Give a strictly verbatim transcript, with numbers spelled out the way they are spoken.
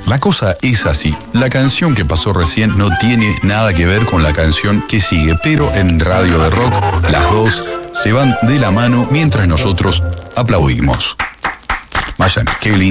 La cosa es así. La canción que pasó recién no tiene nada que ver con la canción que sigue, pero en Radio de Rock las dos se van de la mano mientras nosotros aplaudimos. Vayan, qué lindo.